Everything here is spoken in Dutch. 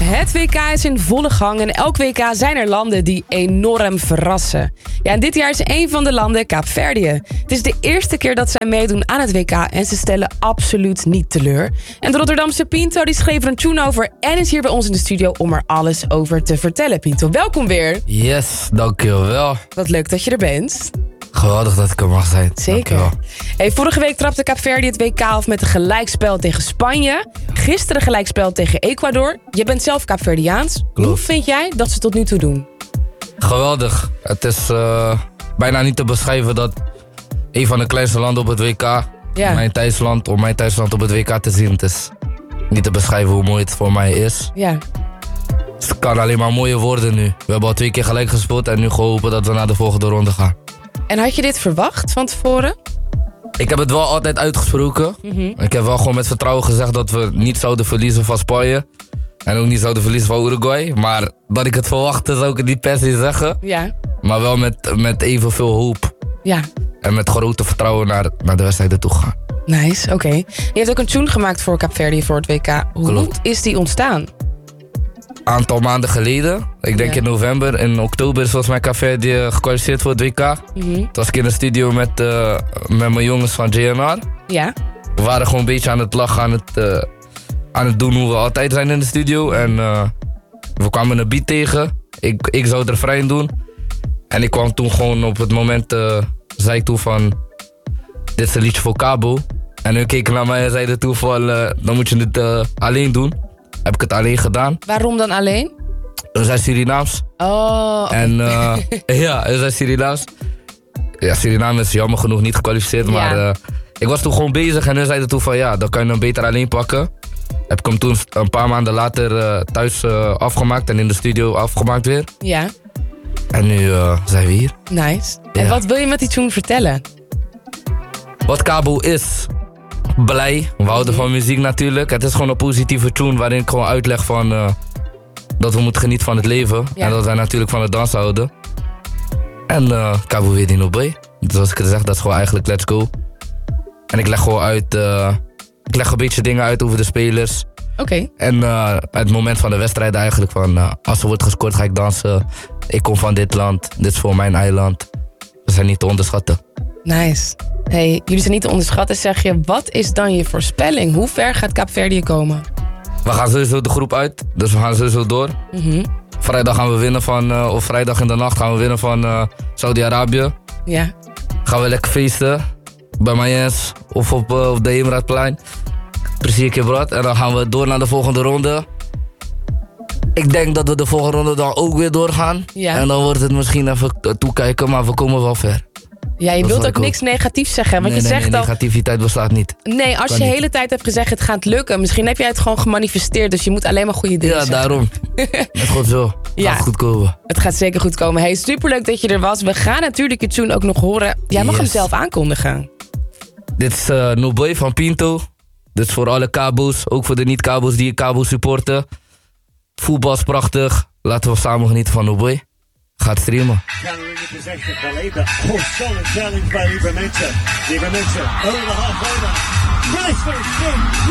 Het WK is in volle gang en elk WK zijn er landen die enorm verrassen. Ja, en dit jaar is een van de landen Kaapverdië. Het is de eerste keer dat zij meedoen aan het WK en ze stellen absoluut niet teleur. En de Rotterdamse Pinto die schreef er een tune over en is hier bij ons in de studio om er alles over te vertellen. Pinto, welkom weer. Yes, dankjewel. Wat leuk dat je er bent. Geweldig dat ik er mag zijn. Zeker. Hey, vorige week trapte Kaapverdië het WK af met een gelijkspel tegen Spanje. Gisteren gelijkspel tegen Ecuador. Je bent zelf Kaapverdiaans. Hoe vind jij dat ze tot nu toe doen? Geweldig. Het is bijna niet te beschrijven dat een van de kleinste landen op het WK, mijn thuisland, om mijn thuisland op het WK te zien. Het is niet te beschrijven hoe mooi het voor mij is. Ja. Het kan alleen maar mooier worden nu. We hebben al 2 keer gelijk gespeeld en nu hopen dat we naar de volgende ronde gaan. En had je dit verwacht van tevoren? Ik heb het wel altijd uitgesproken. Ik heb wel gewoon met vertrouwen gezegd dat we niet zouden verliezen van Spanje. En ook niet zouden verliezen van Uruguay. Maar dat ik het verwachtte zou ik het niet per se zeggen. Ja. Maar wel met evenveel hoop. Ja. En met grote vertrouwen naar de wedstrijden toe gaan. Nice, oké. Je hebt ook een tune gemaakt voor Kaapverdië voor het WK. Hoe is die ontstaan? Aantal maanden geleden. Ik denk in november. In oktober is volgens mij Kaapverdië gekwalificeerd voor het WK. Toen was ik in de studio met mijn jongens van JNR. Ja. We waren gewoon een beetje aan het lachen, aan het doen hoe we altijd zijn in de studio. En we kwamen een beat tegen. Ik zou het refrein doen. En ik kwam toen gewoon op het moment, zei ik toen van, dit is een liedje voor Cabo. En hun keken naar mij en zeiden toen van, dan moet je het alleen doen. Heb ik het alleen gedaan. Waarom dan alleen? We zijn Surinaams. Oh. En ja, we zijn Surinaams. Ja, Suriname is jammer genoeg niet gekwalificeerd, maar ik was toen gewoon bezig en hun zeiden toen van ja, dan kan je hem beter alleen pakken. Heb ik hem toen een paar maanden later thuis afgemaakt en in de studio afgemaakt weer. Ja. En nu zijn we hier. Nice. Ja. En wat wil je met die tune vertellen? Wat Cabo is, blij. We houden van muziek natuurlijk. Het is gewoon een positieve tune waarin ik gewoon uitleg van dat we moeten genieten van het leven. Ja. En dat wij natuurlijk van het dansen houden. En Cabo weer die nobé. Dus zoals ik het zeg, dat is gewoon eigenlijk let's go. En ik leg gewoon uit, ik leg een beetje dingen uit over de spelers. Oké. En het moment van de wedstrijd eigenlijk van, als er wordt gescoord ga ik dansen. Ik kom van dit land, dit is voor mijn eiland. We zijn niet te onderschatten. Nice. Hey, jullie zijn niet te onderschatten, zeg je. Wat is dan je voorspelling? Hoe ver gaat Kaapverdië komen? We gaan sowieso de groep uit, dus we gaan sowieso door. Vrijdag gaan we winnen van, of vrijdag in de nacht gaan we winnen van Saudi-Arabië. Ja. Gaan we lekker feesten bij Mayens of op de Heemraadplein. Precies Brad. En dan gaan we door naar de volgende ronde. Ik denk dat we de volgende ronde dan ook weer doorgaan. Ja. En dan wordt het misschien even toekijken, maar we komen wel ver. Ja, je wilt ook niks negatiefs zeggen. Want je zegt dan, negativiteit bestaat niet. nee, als je de hele tijd hebt gezegd het gaat lukken. Misschien heb jij het gewoon gemanifesteerd. Dus je moet alleen maar goede dingen zeggen. Ja, daarom. Met God zo. Ja. Gaat goed komen. Het gaat zeker goed komen. Hey, superleuk dat je er was. We gaan natuurlijk je tune ook nog horen. Jij mag hem zelf aankondigen. Dit is No Boy van Pinto. Dit is voor alle Cabo's. Ook voor de niet-Cabo's die Cabo supporten. Voetbal is prachtig. Laten we samen genieten van No Boy. Gaat streamen. Gathering in possession, Baleba. Oh, solid challenge by Livermore. Livermore over the half-over. Nice for his